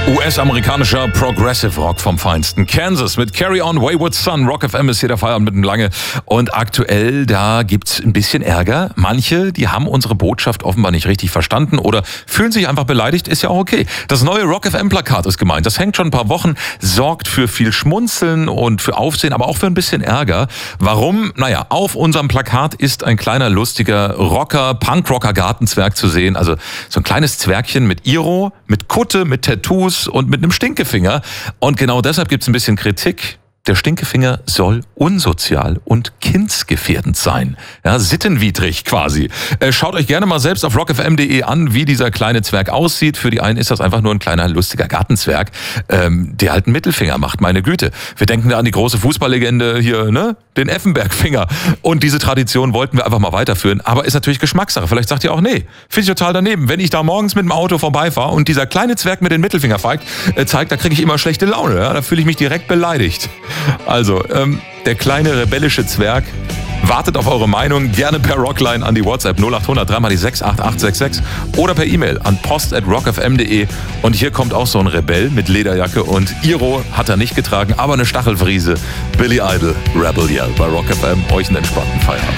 US-amerikanischer Progressive Rock vom Feinsten. Kansas mit Carry On Wayward Son. Rock FM ist hier der Feierabend mit dem Lange. Und aktuell, da gibt's ein bisschen Ärger. Manche, die haben unsere Botschaft offenbar nicht richtig verstanden oder fühlen sich einfach beleidigt. Ist ja auch okay. Das neue Rock FM-Plakat ist gemeint. Das hängt schon ein paar Wochen, sorgt für viel Schmunzeln und für Aufsehen, aber auch für ein bisschen Ärger. Warum? Naja, auf unserem Plakat ist ein kleiner, lustiger Rocker, Punkrocker-Gartenzwerg zu sehen. Also so ein kleines Zwergchen mit Iro, mit Kutte, mit Tattoos und mit einem Stinkefinger. Und genau deshalb gibt's ein bisschen Kritik. Der Stinkefinger soll unsozial und kindsgefährdend sein. Ja, sittenwidrig quasi. Schaut euch gerne mal selbst auf rockfm.de an, wie dieser kleine Zwerg aussieht. Für die einen ist das einfach nur ein kleiner, lustiger Gartenzwerg, der halt einen Mittelfinger macht. Meine Güte. Wir denken da an die große Fußballlegende hier, ne? Den Effenberg-Finger. Und diese Tradition wollten wir einfach mal weiterführen. Aber ist natürlich Geschmackssache. Vielleicht sagt ihr auch, nee, finde ich total daneben. Wenn ich da morgens mit dem Auto vorbeifahre und dieser kleine Zwerg mit den Mittelfinger zeigt, da kriege ich immer schlechte Laune. Ja? Da fühle ich mich direkt beleidigt. Also, der kleine rebellische Zwerg wartet auf eure Meinung. Gerne per Rockline an die WhatsApp 0800 3 mal die 68866 oder per E-Mail an post@rockfm.de. Und hier kommt auch so ein Rebell mit Lederjacke und Iro hat er nicht getragen, aber eine Stachelfriese. Billy Idol, Rebel Yell bei Rock FM. Euch einen entspannten Feierabend.